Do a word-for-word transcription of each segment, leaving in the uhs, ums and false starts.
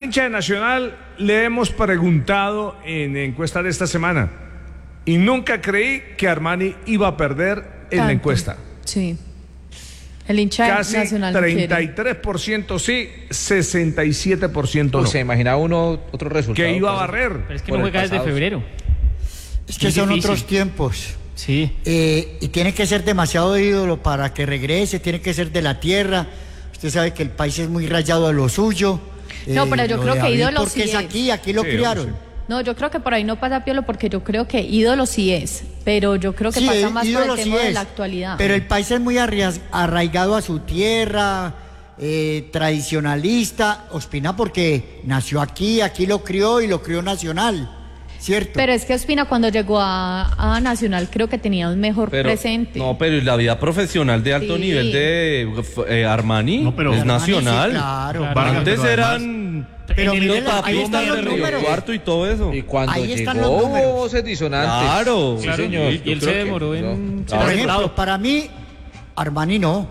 hincha de Nacional le hemos preguntado en encuesta de esta semana y nunca creí que Armani iba a perder en Tanto. la encuesta. Sí. El hincha Casi nacional treinta y tres por ciento sí, sesenta y siete por ciento no. Pues se imaginaba uno otro resultado. Que iba a pues, barrer. Pero es que no juega desde febrero. Es que Es son difícil. otros tiempos. Sí. Eh, y tiene que ser demasiado ídolo para que regrese, tiene que ser de la tierra. Usted sabe que el país es muy rayado de lo suyo. No, pero yo lo creo de que David, ídolo porque sí es es. aquí, aquí lo Sí, criaron. sí. No, yo creo que por ahí no pasa Piolo porque yo creo que ídolo sí es, pero yo creo que Sí, pasa más por ídolo el sí tema de es, la actualidad. Pero el país es muy arraigas- arraigado a su tierra, eh, tradicionalista. Ospina porque nació aquí, aquí lo crió y lo crió Nacional, ¿cierto? Pero es que Ospina cuando llegó a, a Nacional creo que tenía un mejor Pero, presente. no, pero la vida profesional de alto Sí. nivel de eh, Armani No, pero- es Armani sí, nacional. claro. Vargas, Antes pero además- eran Pero los mire, tapones ahí están los de Río números. Cuarto y todo eso. Y cuando Ahí están llegó los números. hubo voces disonantes. Claro. Sí, Claro, señor. y- y Yo él creo se que- demoró en no. ser Por Ahora, ejemplo, para mí, Armani no.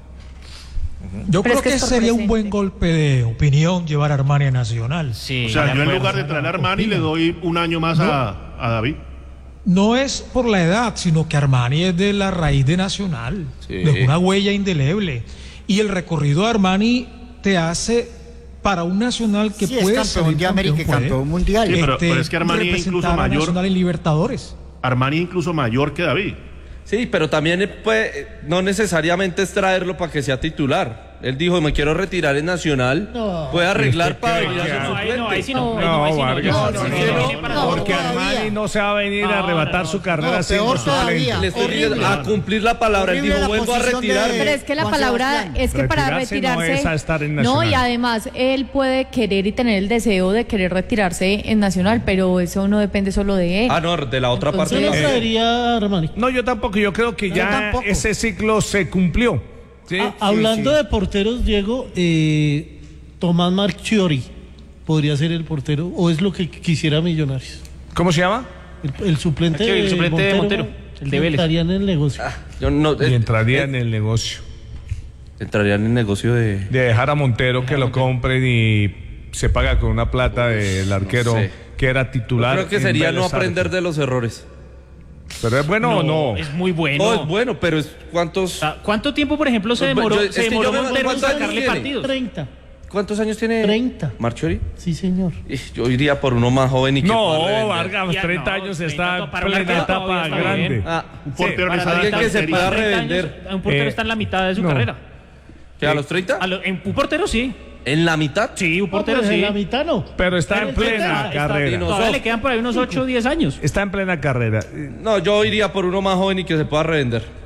Yo Pero creo es que que es por sería un presente. buen golpe de opinión llevar a Armani a Nacional. Sí. O sea, yo en acuerdo. lugar de traer a Armani le doy un año más a, a David. No es por la edad, sino que Armani es de la raíz de Nacional, Sí. de una huella indeleble. Y el recorrido de Armani te hace para un Nacional que Sí, es puede campeón salir de América y puede, campeón mundial. Sí, pero- pero es que Armani es representar incluso a mayor. Nacional en Libertadores. Armani incluso mayor que David. Sí, pero también puede, no necesariamente es traerlo para que sea titular. Él dijo, me quiero retirar en Nacional. Puede arreglar para venir a ser No, ahí suplente. no, ahí sí no. No, ahí no, ahí sí no. Vargas. Yo- No, sí, no, sí, no, viene para no, Porque todo. todavía. Armani no se va a venir a No, arrebatar no, su no. carrera No, siendo peor suplente. todavía. Le estoy Horrible. diciendo, a cumplir la palabra. Él Horrible dijo, la vuelvo a posición de- retirarme. Pero es que la Juan palabra Sebastián. es que para Retirarse no retirarse es a estar en no, Nacional. y además él puede querer y tener el deseo de querer retirarse en Nacional, pero eso no depende solo de él. Ah, no, de la otra parte. Entonces, no. traería a Armani. No, yo tampoco, yo creo que No, ya tampoco. ese ciclo se cumplió. ¿sí? Ah, hablando sí. de porteros, Diego, eh, Tomás Marchiori podría ser el portero, o es lo que quisiera Millonarios. ¿Cómo se llama? El, el suplente, Marchiori, el suplente de Montero, el de Vélez. Estaría en el negocio. Yo no, Y eh, entraría eh, en el negocio. entraría en el negocio de... De dejar a Montero que lo compren y se paga con una plata del arquero sé. que era Yo titular. creo que en sería Vélez no aprender Sarsfield. de los errores. ¿Pero es bueno o no? Es muy bueno. No, es bueno, pero es cuántos... Ah, ¿Cuánto tiempo, por ejemplo, se Pues, demoró, yo- es se que demoró yo me- Montero en ¿cuántos años sacarle tiene? partidos? treinta. ¿Cuántos años tiene? treinta. Marchiori. Sí, señor. Y Yo iría por uno más joven y que pueda No, revender. Vargas, Ya treinta no, años treinta está en para un plena arquero etapa todavía está grande. bien. Ah, Un portero Para de esa alguien que se característica. pueda treinta años, revender. un portero Eh, está en la mitad de su no. carrera. ¿Que a los treinta? A lo- en, un portero sí. ¿En la mitad? Sí, un portero No, pero sí. en la mitad no. Pero está en Pero plena está- está- carrera. no. Todavía le quedan por ahí unos ocho o diez años. Está en plena carrera. No, yo iría por uno más joven y que se pueda revender.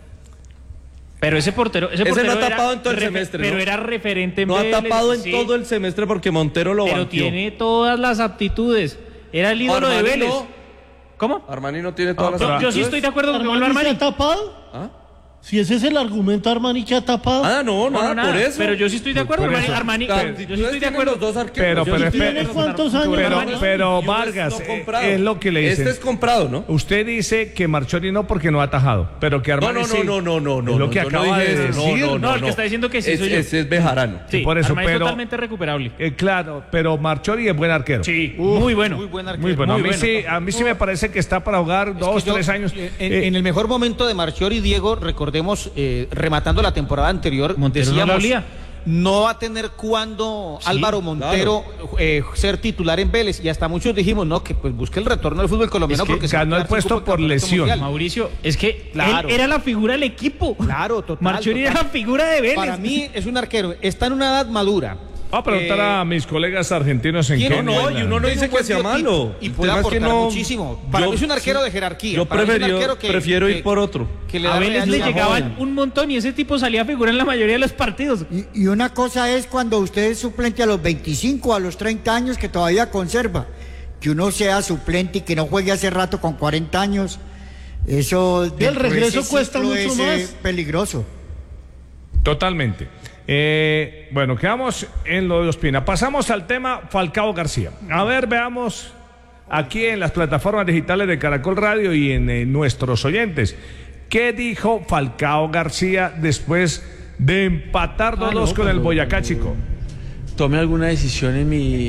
Pero ese portero, ese Ese portero no ha era tapado en todo el refe- semestre, Pero ¿no? era referente en No ha Vélez, tapado en sí, todo el semestre porque Montero lo Pero banqueó. tiene todas las aptitudes. Era el ídolo de Armani Vélez. no. ¿Cómo? Armani no tiene todas las Yo, yo aptitudes. sí estoy de acuerdo con que vuelva ¿Armani se Armani. ha tapado? ¿Ah? Si ese es el argumento, Armani que ha tapado. Ah, no, No, nada, no, nada. por eso. Pero yo sí estoy de acuerdo. Por Armani, eso. Armani, Las yo sí aptitudes estoy de tienen acuerdo. los dos arqueros. Pero, Yo pero, sí espere- ¿Tiene cuántos años? pero, Armani? pero Y Vargas, no eh, comprado. es lo que le dicen. Este es comprado, ¿no? Usted dice que Marchiori no porque no ha atajado, pero que No, Armani no, sí. no, no, no, no. Es lo no, que yo no acaba dije de eso. decir. No, no, No, el que está diciendo que sí Es- soy yo. Ese es Bejarano. Sí, por eso, Armani es pero- totalmente recuperable. Eh, claro, pero Marchiori es buen arquero. Sí, muy bueno. Muy buen arquero. Muy bueno. Muy a mí, bueno. sí, a mí sí me parece que está para jugar dos, yo, tres años. eh, En, Eh, en el mejor momento de Marchiori, Diego, recordemos, eh, rematando la temporada anterior, Montero no la decíamos, olía. no va a tener cuándo Álvaro Montero eh, ser titular en Vélez. Y hasta muchos dijimos, no, que pues busque el retorno del fútbol colombiano Es que porque se va a ganó el quedar sin puesto cupo de por campeonato lesión. mundial. Mauricio, es que Claro. él era la figura del equipo. Claro, total. Marchiori total. era la figura de Vélez. Para mí es un arquero, está en una edad madura. Voy a preguntar Eh, a mis colegas argentinos en tiene qué un No, buen- y uno no tiene dice un buen que sea biotipo malo. y El puede tema es que aportar no- muchísimo. Para yo- mí es un arquero sí. de jerarquía. Yo Para mí es un prefiero- arquero que- prefiero ir que- por otro. que le A da Vélez le realidad. llegaban un montón y ese tipo salía a figurar en la mayoría de los partidos. Y, y una cosa es cuando usted es suplente a los veinticinco, a los treinta años, que todavía conserva. Que uno sea suplente y que no juegue hace rato con cuarenta años. Eso el dentro de regreso ese cuesta ciclo mucho es, eh, más. peligroso. Totalmente. Eh, bueno, quedamos en lo de Ospina. Pasamos al tema Falcao García. A ver, veamos aquí en las plataformas digitales de Caracol Radio y en eh, nuestros oyentes. ¿Qué dijo Falcao García después de empatar dos Ah, no, con el cuando- Boyacá Chico? Tome alguna decisión en mi